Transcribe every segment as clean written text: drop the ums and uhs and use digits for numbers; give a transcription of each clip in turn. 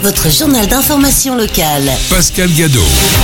votre journal d'information locale. Pascal Gadot.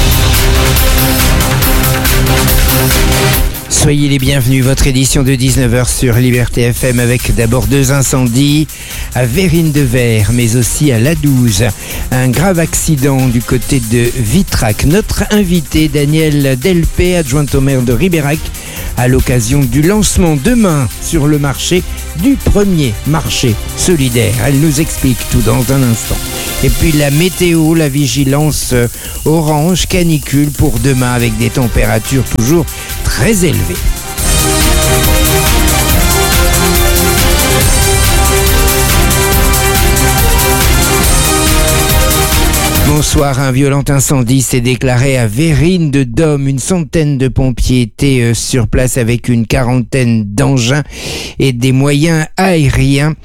Soyez les bienvenus, votre édition de 19h sur Liberté FM avec d'abord 2 incendies à Verrine-de-Ver, mais aussi à Ladouze. Un grave accident du côté de Vitrac. Notre invité, Danielle Delpé, adjointe au maire de Ribérac, à l'occasion du lancement demain sur le marché du premier marché solidaire. Elle nous explique tout dans un instant. Et puis la météo, la vigilance orange, canicule pour demain avec des températures toujours très élevées. Bonsoir, un violent incendie s'est déclaré à Verrine-de-Dôme. Une centaine de pompiers étaient sur place avec une quarantaine d'engins et des moyens aériens.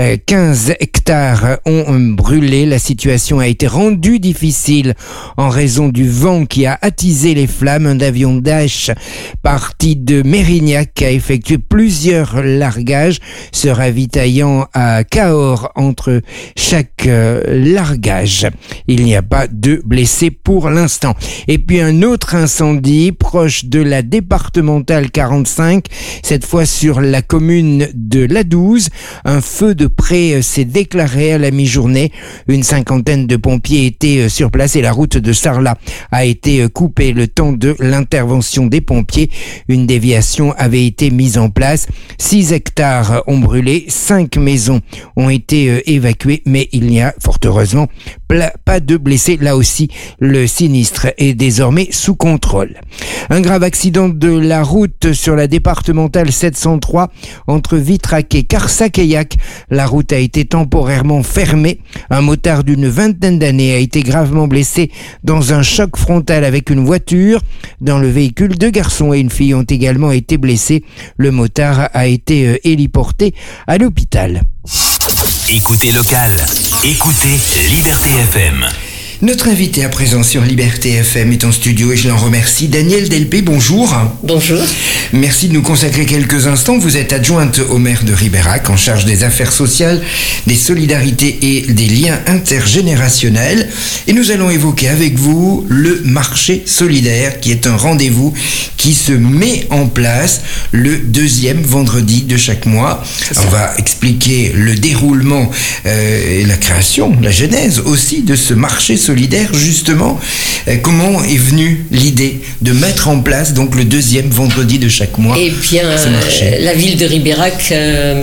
15 hectares ont brûlé. La situation a été rendue difficile en raison du vent qui a attisé les flammes. Un avion Dash parti de Mérignac a effectué plusieurs largages, se ravitaillant à Cahors entre chaque largage. Il n'y a pas de blessés pour l'instant. Et puis un autre incendie proche de la départementale 45, cette fois sur la commune de Ladouze. Un feu de près s'est déclaré à la mi-journée. Une cinquantaine de pompiers étaient sur place et la route de Sarlat a été coupée le temps de l'intervention des pompiers. Une déviation avait été mise en place. 6 hectares ont brûlé, 5 maisons ont été évacuées, mais il n'y a fort heureusement pas de blessés. Là aussi, le sinistre est désormais sous contrôle. Un grave accident de la route sur la départementale 703 entre Vitrac et Carsac-Eillac. La route a été temporairement fermée. Un motard d'une vingtaine d'années a été gravement blessé dans un choc frontal avec une voiture. Dans le véhicule, 2 garçons et une fille ont également été blessés. Le motard a été héliporté à l'hôpital. Écoutez local, écoutez Liberté FM. Notre invité à présent sur Liberté FM est en studio et je l'en remercie. Danielle Delpé, bonjour. Bonjour. Merci de nous consacrer quelques instants. Vous êtes adjointe au maire de Ribérac en charge des affaires sociales, des solidarités et des liens intergénérationnels. Et nous allons évoquer avec vous le marché solidaire qui est un rendez-vous qui se met en place le 2e vendredi de chaque mois. On va expliquer le déroulement et la création, la genèse aussi de ce marché solidaire. Justement, comment est venue l'idée de mettre en place donc le 2e vendredi de chaque mois? Eh bien, la ville de Ribérac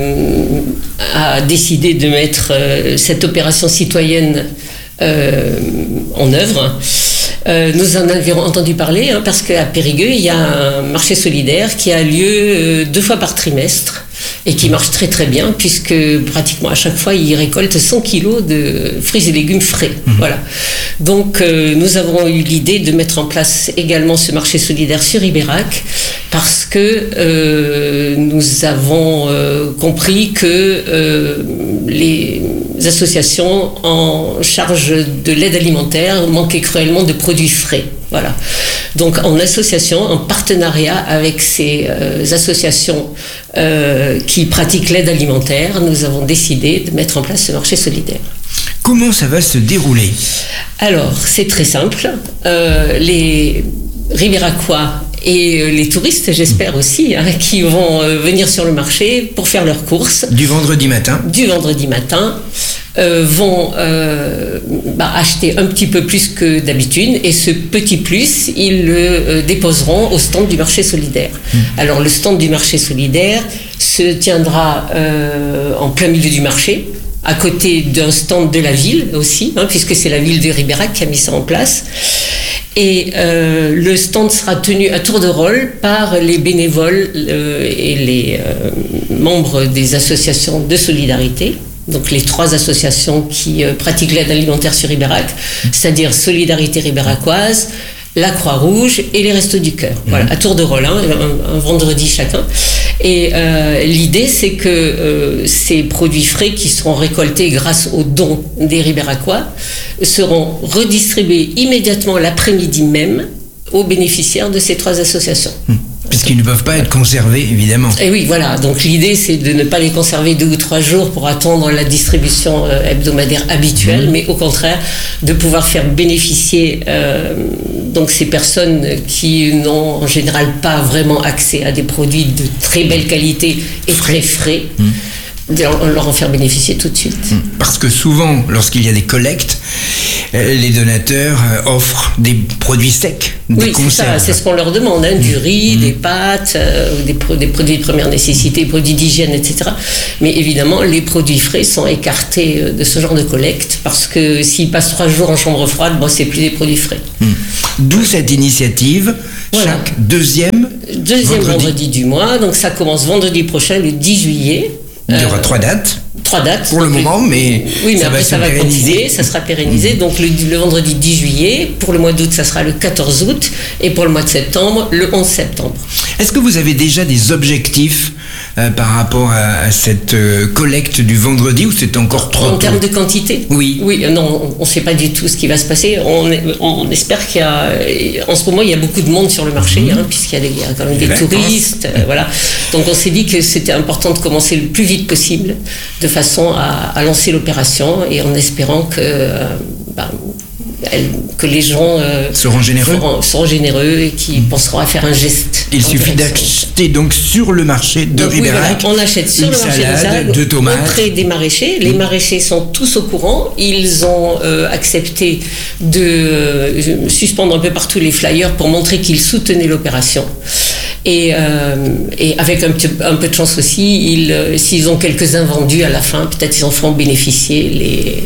a décidé de mettre cette opération citoyenne en œuvre. Nous en avions entendu parler parce qu'à Périgueux, il y a un marché solidaire qui a lieu 2 fois par trimestre et qui marche très très bien puisque pratiquement à chaque fois, il récolte 100 kilos de fruits et légumes frais. Voilà. Donc, nous avons eu l'idée de mettre en place également ce marché solidaire sur Ribérac parce que nous avons compris que les associations en charge de l'aide alimentaire manquaient cruellement de produits frais. Voilà. Donc en association, en partenariat avec ces associations qui pratiquent l'aide alimentaire, nous avons décidé de mettre en place ce marché solidaire. Comment ça va se dérouler? Alors, c'est très simple. Les Ribéracois et les touristes, j'espère aussi, qui vont venir sur le marché pour faire leurs courses. Du vendredi matin. Vont acheter un petit peu plus que d'habitude et ce petit plus, ils le déposeront au stand du marché solidaire. Alors le stand du marché solidaire se tiendra en plein milieu du marché, à côté d'un stand de la ville aussi, puisque c'est la ville de Ribérac qui a mis ça en place. Et le stand sera tenu à tour de rôle par les bénévoles et les membres des associations de solidarité. Donc les 3 associations qui pratiquent l'aide alimentaire sur Ribérac, c'est-à-dire Solidarité Ribéracoise, la Croix-Rouge et les Restos du Cœur. Voilà, à tour de rôle, un vendredi chacun. Et l'idée, c'est que ces produits frais qui seront récoltés grâce aux dons des Ribéracois seront redistribués immédiatement l'après-midi même aux bénéficiaires de ces 3 associations. Parce qu'ils ne peuvent pas être conservés, évidemment. Et oui, voilà. Donc l'idée, c'est de ne pas les conserver 2 ou 3 jours pour attendre la distribution hebdomadaire habituelle, mais au contraire, de pouvoir faire bénéficier donc ces personnes qui n'ont en général pas vraiment accès à des produits de très belle qualité et très frais. Leur en faire bénéficier tout de suite. Parce que souvent, lorsqu'il y a des collectes, les donateurs offrent des produits secs, des conserves. C'est ce qu'on leur demande, du riz, des pâtes, des produits de première nécessité, des produits d'hygiène, etc. Mais évidemment, les produits frais sont écartés de ce genre de collecte, parce que s'ils passent 3 jours en chambre froide, c'est plus des produits frais. D'où cette initiative, chaque deuxième vendredi du mois. Donc ça commence vendredi prochain, le 10 juillet. Il y aura 3 dates. 3 dates. Pour le moment, mais après ça va continuer, ça sera pérennisé. Donc le vendredi 10 juillet, pour le mois d'août, ça sera le 14 août, et pour le mois de septembre, le 11 septembre. Est-ce que vous avez déjà des objectifs par rapport à cette collecte du vendredi, ou c'est encore trop tôt? En termes de quantité? Oui. Non, on ne sait pas du tout ce qui va se passer. On espère en ce moment, il y a beaucoup de monde sur le marché, puisqu'il y a quand même des touristes. Voilà. Donc on s'est dit que c'était important de commencer le plus vite possible, de façon à lancer l'opération, et en espérant que les gens seront généreux et qui penseront à faire un geste. Il suffit d'acheter donc sur le marché de Ribérac. On achète sur le marché de tomates auprès des maraîchers. Les maraîchers sont tous au courant. Ils ont accepté de suspendre un peu partout les flyers pour montrer qu'ils soutenaient l'opération. Et avec un peu de chance aussi, s'ils ont quelques-uns vendus à la fin, peut-être ils en feront bénéficier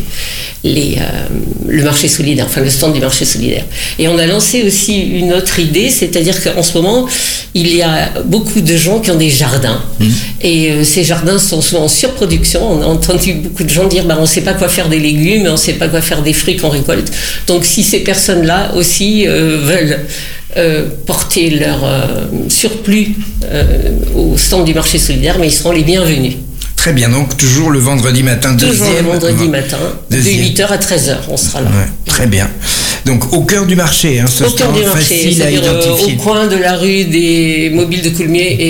le marché solidaire, le stand du marché solidaire. Et on a lancé aussi une autre idée, c'est-à-dire qu'en ce moment, il y a beaucoup de gens qui ont des jardins. Et ces jardins sont souvent en surproduction. On a entendu beaucoup de gens dire on ne sait pas quoi faire des légumes, on ne sait pas quoi faire des fruits qu'on récolte. Donc si ces personnes-là aussi veulent porter leur surplus au stand du marché solidaire, mais ils seront les bienvenus. Très bien, donc toujours le vendredi matin, de 8h à 13h, on sera là. Ouais, très bien. Donc au cœur du marché, ce stand facile à identifier. Au coin de la rue des Mobiles de Coulmiers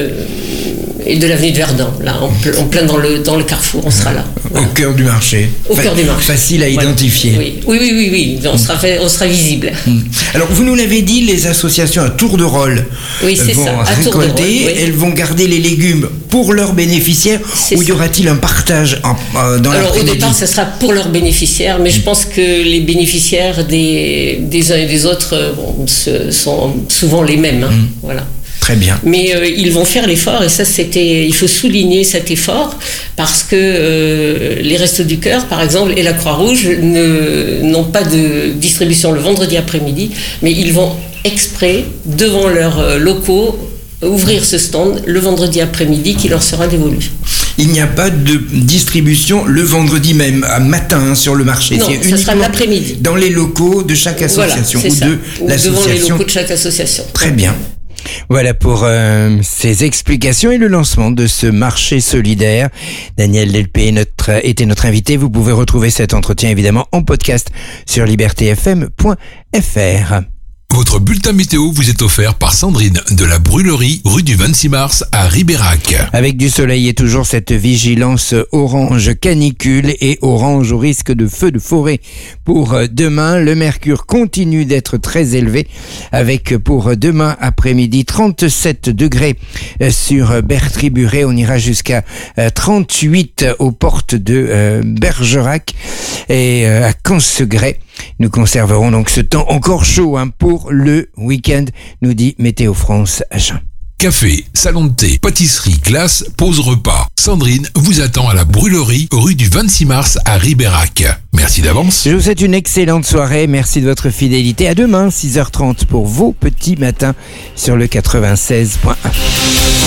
et de l'avenue de Verdun, là, en plein dans le carrefour, on sera là. Voilà. Au cœur du marché. Facile à identifier. Oui. On sera visible. Alors, vous nous l'avez dit, les associations à tour de rôle vont récolter, elles vont garder les légumes pour leurs bénéficiaires, ou y aura-t-il un partage dans l'après-midi? Alors, au départ, ça sera pour leurs bénéficiaires, mais je pense que les bénéficiaires des uns et des autres sont souvent les mêmes. Voilà. Très bien. Mais ils vont faire l'effort, et ça il faut souligner cet effort, parce que les Restos du Cœur, par exemple, et la Croix-Rouge n'ont pas de distribution le vendredi après-midi, mais ils vont exprès, devant leurs locaux, ouvrir ce stand le vendredi après-midi qui leur sera dévolu. Il n'y a pas de distribution le vendredi même, à matin, sur le marché. Non, ça sera l'après-midi. Dans les locaux de chaque association, ou devant les locaux de chaque association. Très bien. Voilà pour ces explications et le lancement de ce marché solidaire. Daniel Delpé était notre invité. Vous pouvez retrouver cet entretien évidemment en podcast sur libertéfm.fr. Votre bulletin météo vous est offert par Sandrine de la Brûlerie, rue du 26 mars à Ribérac. Avec du soleil et toujours cette vigilance orange canicule et orange au risque de feux de forêt pour demain. Le mercure continue d'être très élevé avec pour demain après-midi 37 degrés sur Bertry-Buret. On ira jusqu'à 38 aux portes de Bergerac et à Cansegrès. Nous conserverons donc ce temps encore chaud pour le week-end, nous dit Météo France Agen. Café, salon de thé, pâtisserie, glace, pause repas. Sandrine vous attend à la Brûlerie, rue du 26 mars à Ribérac. Merci d'avance. Je vous souhaite une excellente soirée. Merci de votre fidélité. À demain, 6h30 pour vos petits matins sur le 96.1.